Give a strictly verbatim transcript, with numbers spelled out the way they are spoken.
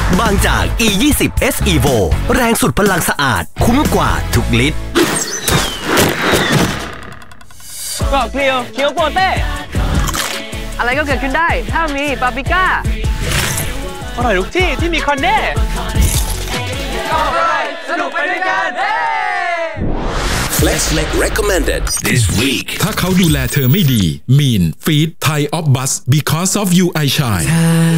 บางจาก อี ยี่สิบ เอส Evo แรงสุดพลังสะอาดคุ้มกว่าทุกลิตรเกาะเคลียวเคียวโปเต้อะไรก็เกิดขึ้นได้ถ้ามีปาปริก้าอร่อยทุกที่ที่มีคอนเน่ก็อร่อยสนุกไปด้วยกัน Let's make recommended this week ถ้าเขาดูแลเธอไม่ดี Mean Feed Thai of Bus Because of You I Shine